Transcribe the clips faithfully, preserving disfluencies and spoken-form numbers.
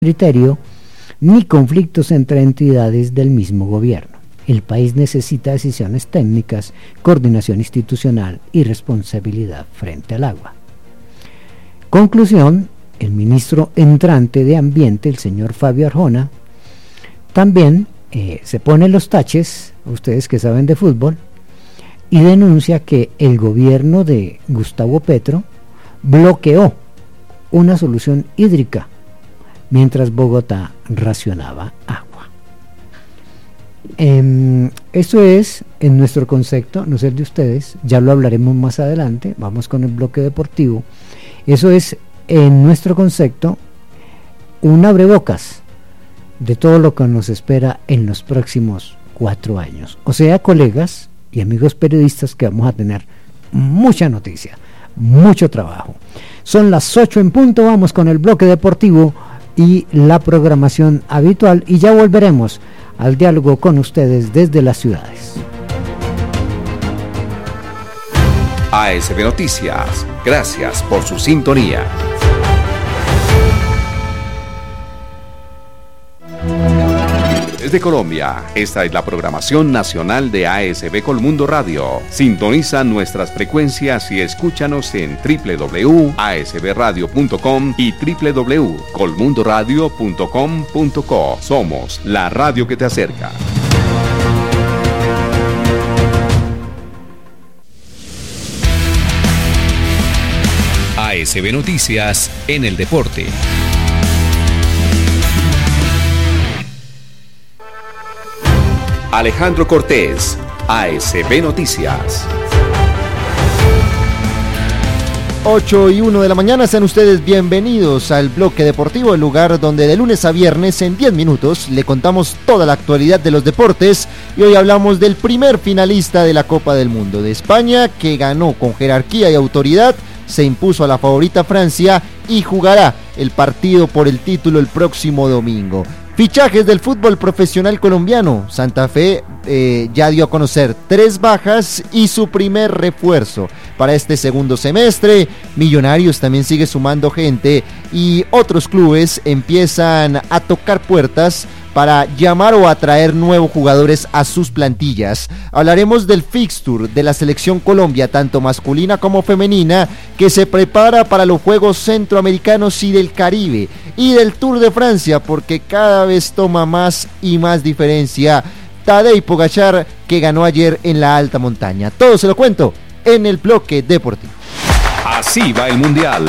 criterio ni conflictos entre entidades del mismo gobierno. El país necesita decisiones técnicas, coordinación institucional y responsabilidad frente al agua. Conclusión, el ministro entrante de Ambiente, el señor Fabio Arjona, también eh, se pone los taches, ustedes que saben de fútbol, y denuncia que el gobierno de Gustavo Petro bloqueó una solución hídrica mientras Bogotá racionaba agua. Eh, esto es en nuestro concepto, no sé el de ustedes, ya lo hablaremos más adelante, vamos con el bloque deportivo. Eso es en nuestro concepto un abrebocas de todo lo que nos espera en los próximos cuatro años. O sea, colegas y amigos periodistas, que vamos a tener mucha noticia, mucho trabajo. Son las ocho en punto, vamos con el bloque deportivo y la programación habitual, y ya volveremos al diálogo con ustedes desde las ciudades. A S B Noticias, gracias por su sintonía. Desde Colombia, esta es la programación nacional de A S B Colmundo Radio. Sintoniza nuestras frecuencias y escúchanos en doble u doble u doble u punto a s b radio punto com y doble u doble u doble u punto colmundo radio punto com punto co. Somos la radio que te acerca. A S B Noticias en el deporte. Alejandro Cortés, A S B Noticias. ocho y uno de la mañana, sean ustedes bienvenidos al bloque deportivo, el lugar donde de lunes a viernes en diez minutos le contamos toda la actualidad de los deportes, y hoy hablamos del primer finalista de la Copa del Mundo de España, que ganó con jerarquía y autoridad, se impuso a la favorita Francia y jugará el partido por el título el próximo domingo. Fichajes del fútbol profesional colombiano. Santa Fe eh, ya dio a conocer tres bajas y su primer refuerzo para este segundo semestre. Millonarios también sigue sumando gente y otros clubes empiezan a tocar puertas para llamar o atraer nuevos jugadores a sus plantillas. Hablaremos del fixture de la selección Colombia, tanto masculina como femenina, que se prepara para los Juegos Centroamericanos y del Caribe, y del Tour de Francia, porque cada vez toma más y más diferencia Tadej Pogačar, que ganó ayer en la alta montaña. Todo se lo cuento en el bloque deportivo. Así va el Mundial.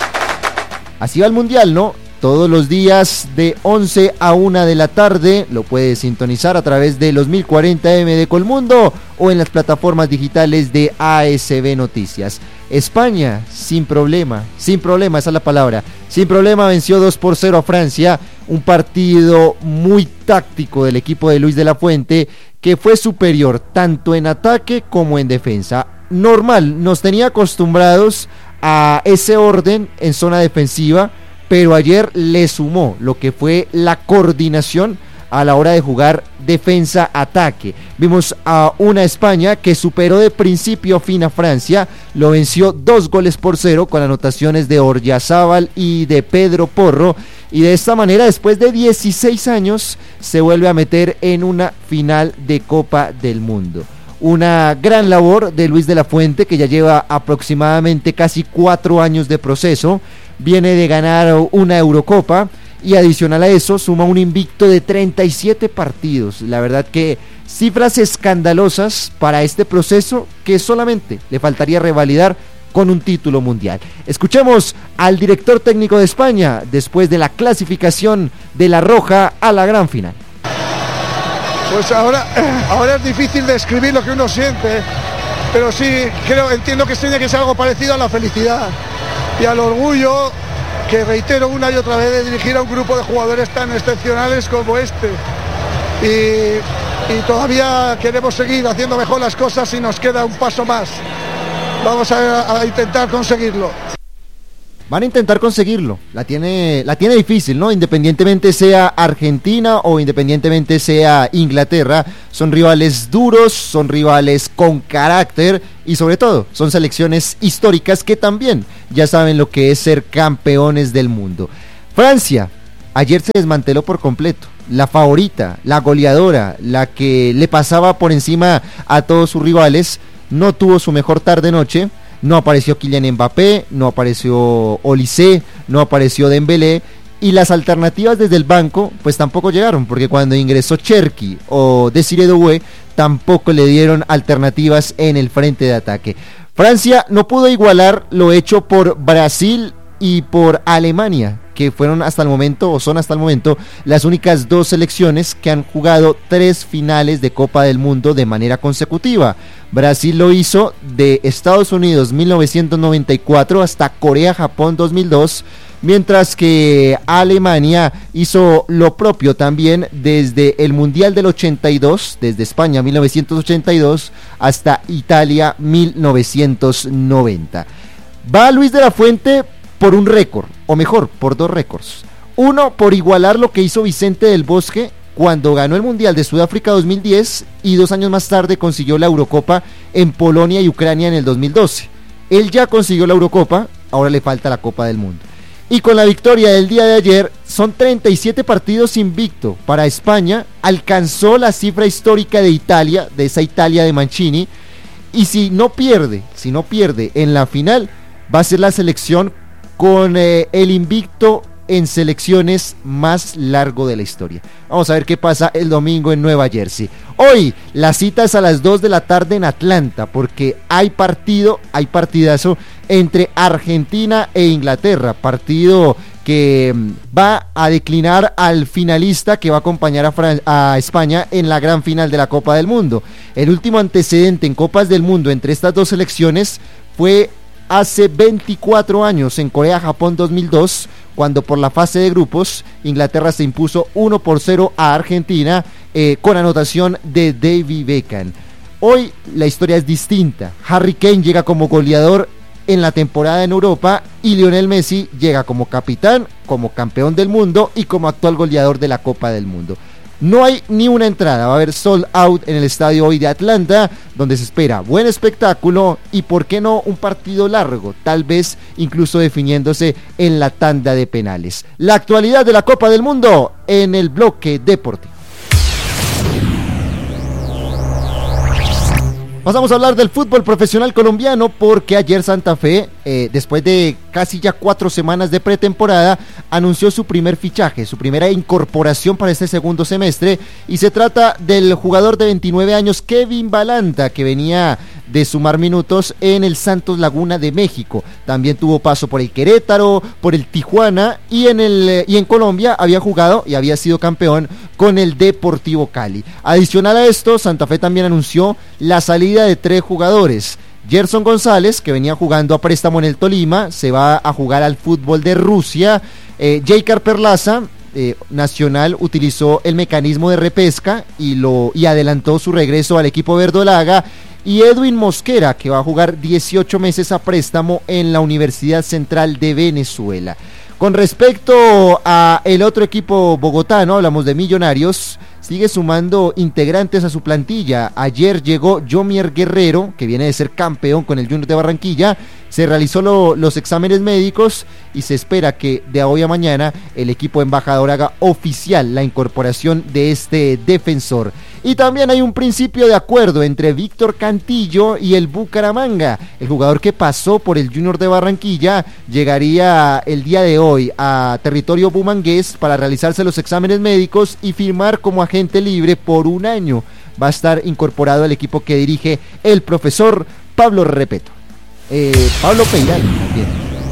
Así va el Mundial, ¿no? Todos los días de once a una de la tarde lo puedes sintonizar a través de los mil cuarenta eme de Colmundo o en las plataformas digitales de A S B Noticias. España, sin problema, sin problema, esa es la palabra, sin problema venció dos por cero a Francia, un partido muy táctico del equipo de Luis de la Fuente, que fue superior tanto en ataque como en defensa. Normal, nos tenía acostumbrados a ese orden en zona defensiva, pero ayer le sumó lo que fue la coordinación a la hora de jugar defensa-ataque. Vimos a una España que superó de principio a fin a Francia, lo venció dos goles por cero con anotaciones de Oryazábal y de Pedro Porro, y de esta manera, después de dieciséis años, se vuelve a meter en una final de Copa del Mundo. Una gran labor de Luis de la Fuente, que ya lleva aproximadamente casi cuatro años de proceso, viene de ganar una Eurocopa y adicional a eso suma un invicto de treinta y siete partidos. La verdad que cifras escandalosas para este proceso que solamente le faltaría revalidar con un título mundial. Escuchemos al director técnico de España después de la clasificación de la Roja a la gran final. Pues ahora, ahora es difícil describir lo que uno siente, pero sí creo, entiendo que tiene que ser algo parecido a la felicidad y al orgullo, que reitero una y otra vez, de dirigir a un grupo de jugadores tan excepcionales como este. Y, y todavía queremos seguir haciendo mejor las cosas y nos queda un paso más. Vamos a, a intentar conseguirlo. Van a intentar conseguirlo, la tiene, la tiene difícil, ¿no? Independientemente sea Argentina o independientemente sea Inglaterra, son rivales duros, son rivales con carácter y sobre todo son selecciones históricas que también ya saben lo que es ser campeones del mundo. Francia, ayer se desmanteló por completo. La favorita, la goleadora, la que le pasaba por encima a todos sus rivales, no tuvo su mejor tarde-noche. No apareció Kylian Mbappé, no apareció Olise, no apareció Dembélé, y las alternativas desde el banco pues tampoco llegaron, porque cuando ingresó Cherki o Desiré Doué tampoco le dieron alternativas en el frente de ataque. Francia no pudo igualar lo hecho por Brasil y por Alemania, que fueron hasta el momento, o son hasta el momento, las únicas dos selecciones que han jugado tres finales de Copa del Mundo de manera consecutiva. Brasil lo hizo de Estados Unidos mil novecientos noventa y cuatro hasta Corea-Japón dos mil dos, mientras que Alemania hizo lo propio también desde el Mundial del ochenta y dos, desde España mil novecientos ochenta y dos hasta Italia mil novecientos noventa. Va Luis de la Fuente por un récord, o mejor, por dos récords. Uno, por igualar lo que hizo Vicente del Bosque cuando ganó el Mundial de Sudáfrica dos mil diez y dos años más tarde consiguió la Eurocopa en Polonia y Ucrania en el dos mil doce. Él ya consiguió la Eurocopa, ahora le falta la Copa del Mundo. Y con la victoria del día de ayer, son treinta y siete partidos invicto para España, alcanzó la cifra histórica de Italia, de esa Italia de Mancini, y si no pierde, si no pierde en la final, va a ser la selección con eh, el invicto en selecciones más largo de la historia. Vamos a ver qué pasa el domingo en Nueva Jersey. Hoy la cita es a las dos de la tarde en Atlanta, porque hay partido, hay partidazo entre Argentina e Inglaterra, partido que va a declinar al finalista que va a acompañar a, Fran- a España en la gran final de la Copa del Mundo. El último antecedente en Copas del Mundo entre estas dos selecciones fue hace veinticuatro años en Corea-Japón dos mil dos, cuando por la fase de grupos Inglaterra se impuso uno por cero a Argentina eh, con anotación de David Beckham. Hoy la historia es distinta. Harry Kane llega como goleador en la temporada en Europa y Lionel Messi llega como capitán, como campeón del mundo y como actual goleador de la Copa del Mundo. No hay ni una entrada, va a haber sold out en el estadio hoy de Atlanta, donde se espera buen espectáculo y por qué no un partido largo, tal vez incluso definiéndose en la tanda de penales. La actualidad de la Copa del Mundo en el bloque deportivo. Pasamos a hablar del fútbol profesional colombiano, porque ayer Santa Fe, eh, después de casi ya cuatro semanas de pretemporada, anunció su primer fichaje, su primera incorporación para este segundo semestre, y se trata del jugador de veintinueve años Kevin Balanta, que venía de sumar minutos en el Santos Laguna de México. También tuvo paso por el Querétaro, por el Tijuana, y en el y en Colombia había jugado y había sido campeón con el Deportivo Cali. Adicional a esto, Santa Fe también anunció la salida de tres jugadores. Gerson González, que venía jugando a préstamo en el Tolima, se va a jugar al fútbol de Rusia. eh, Jaycar Perlaza, eh, Nacional, utilizó el mecanismo de repesca y, lo, y adelantó su regreso al equipo verdolaga. Y Edwin Mosquera, que va a jugar dieciocho meses a préstamo en la Universidad Central de Venezuela. Con respecto a el otro equipo bogotano, hablamos de Millonarios, sigue sumando integrantes a su plantilla. Ayer llegó Jomier Guerrero, que viene de ser campeón con el Junior de Barranquilla. Se realizó lo, los exámenes médicos y se espera que de hoy a mañana el equipo embajador haga oficial la incorporación de este defensor. Y también hay un principio de acuerdo entre Víctor Cantillo y el Bucaramanga. El jugador que pasó por el Junior de Barranquilla llegaría el día de hoy a territorio bumangués para realizarse los exámenes médicos y firmar como agente libre por un año. Va a estar incorporado al equipo que dirige el profesor Pablo Repeto. Eh, Pablo Peirano también.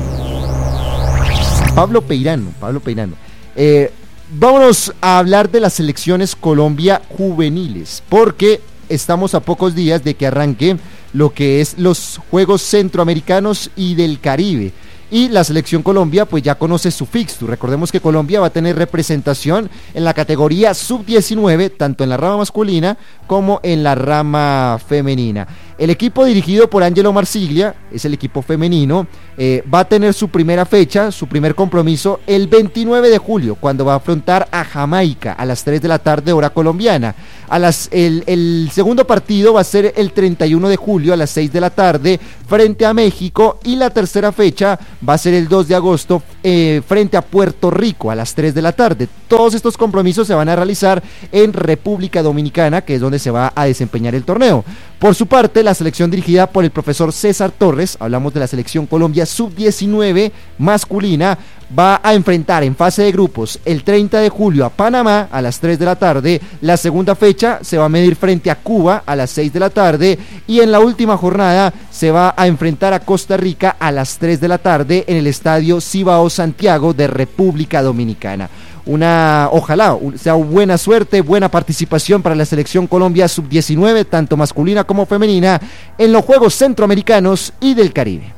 Pablo Peirano, Pablo Peirano. Eh, vámonos a hablar de las selecciones Colombia juveniles, porque estamos a pocos días de que arranque lo que es los Juegos Centroamericanos y del Caribe. Y la selección Colombia pues ya conoce su fixture. Recordemos que Colombia va a tener representación en la categoría sub diecinueve, tanto en la rama masculina como en la rama femenina. El equipo dirigido por Angelo Marsiglia, es el equipo femenino, eh, va a tener su primera fecha, su primer compromiso el veintinueve de julio, cuando va a afrontar a Jamaica a las tres de la tarde hora colombiana. A las, el, el segundo partido va a ser el treinta y uno de julio a las seis de la tarde frente a México, y la tercera fecha va a ser el dos de agosto eh, frente a Puerto Rico a las tres de la tarde. Todos estos compromisos se van a realizar en República Dominicana, que es donde se va a desempeñar el torneo. Por su parte, la selección dirigida por el profesor César Torres, hablamos de la selección Colombia sub diecinueve masculina, va a enfrentar en fase de grupos el treinta de julio a Panamá a las tres de la tarde. La segunda fecha se va a medir frente a Cuba a las seis de la tarde y en la última jornada se va a enfrentar a Costa Rica a las tres de la tarde en el estadio Cibao Santiago de República Dominicana. Una, ojalá sea buena suerte, buena participación para la selección Colombia sub diecinueve, tanto masculina como femenina, en los Juegos Centroamericanos y del Caribe.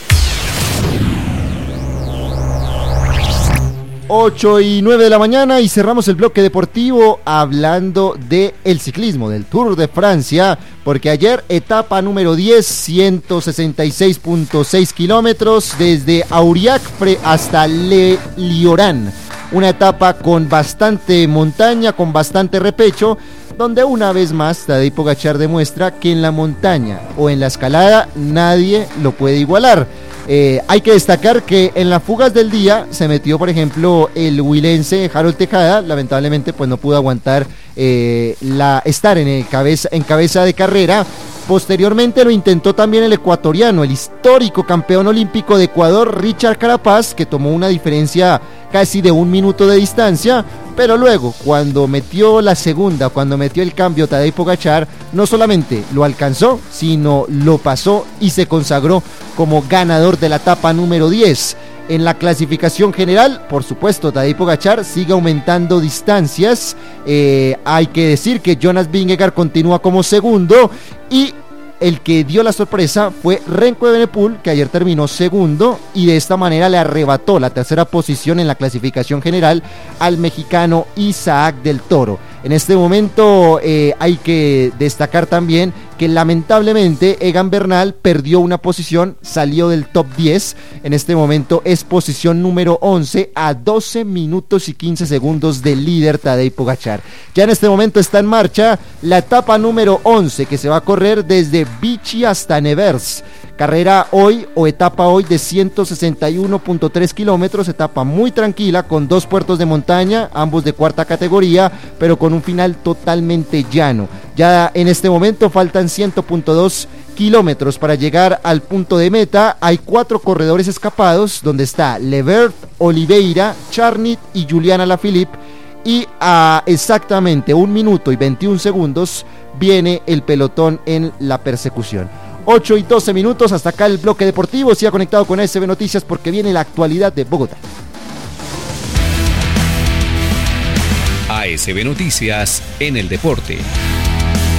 ocho y nueve de la mañana y cerramos el bloque deportivo hablando de el ciclismo, del Tour de Francia, porque ayer etapa número diez, ciento sesenta y seis punto seis kilómetros desde Aurillac hasta Le Lioran, una etapa con bastante montaña, con bastante repecho, donde una vez más Tadej Pogačar demuestra que en la montaña o en la escalada nadie lo puede igualar. Eh, hay que destacar que en las fugas del día se metió, por ejemplo, el huilense Harold Tejada. Lamentablemente pues no pudo aguantar eh, la, estar en, el cabeza, en cabeza de carrera. Posteriormente lo intentó también el ecuatoriano, el histórico campeón olímpico de Ecuador, Richard Carapaz, que tomó una diferencia casi de un minuto de distancia, pero luego cuando metió la segunda, cuando metió el cambio Tadej Pogačar, no solamente lo alcanzó, sino lo pasó y se consagró como ganador de la etapa número diez. En la clasificación general, por supuesto, Tadej Pogačar sigue aumentando distancias. Eh, hay que decir que Jonas Vingegaard continúa como segundo y el que dio la sorpresa fue Remco Evenepoel, que ayer terminó segundo y de esta manera le arrebató la tercera posición en la clasificación general al mexicano Isaac del Toro. En este momento eh, hay que destacar también que lamentablemente Egan Bernal perdió una posición, salió del top diez, en este momento es posición número once a doce minutos y quince segundos del líder Tadej Pogačar. Ya en este momento está en marcha la etapa número once que se va a correr desde Vichy hasta Nevers. Carrera hoy o etapa hoy de ciento sesenta y uno punto tres kilómetros, etapa muy tranquila con dos puertos de montaña, ambos de cuarta categoría, pero con un final totalmente llano. Ya en este momento faltan cien punto dos kilómetros para llegar al punto de meta. Hay cuatro corredores escapados, donde está Levert, Oliveira, Charnit y Julian Alaphilippe, y a exactamente un minuto y veintiún segundos viene el pelotón en la persecución. ocho y doce minutos, hasta acá el bloque deportivo. Siga conectado con A S B Noticias porque viene la actualidad de Bogotá. A S B Noticias en el deporte.